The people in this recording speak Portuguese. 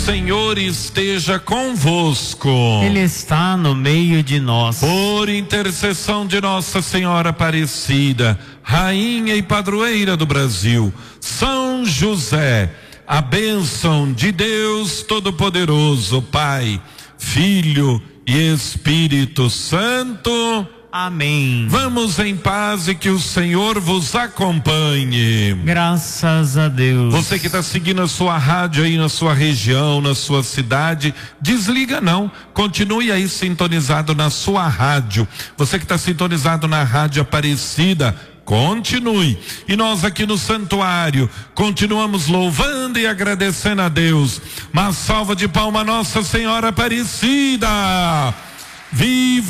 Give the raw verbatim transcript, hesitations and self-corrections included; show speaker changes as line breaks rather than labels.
Senhor esteja convosco.
Ele está no meio de nós.
Por intercessão de Nossa Senhora Aparecida, Rainha e Padroeira do Brasil, São José, a bênção de Deus Todo-Poderoso, Pai, Filho e Espírito Santo.
Amém.
Vamos em paz e que o Senhor vos acompanhe.
Graças a Deus.
Você que está seguindo a sua rádio aí na sua região, na sua cidade, desliga não, continue aí sintonizado na sua rádio. Você que está sintonizado na Rádio Aparecida, continue. E nós aqui no santuário continuamos louvando e agradecendo a Deus. Uma salva de palma, Nossa Senhora Aparecida. Viva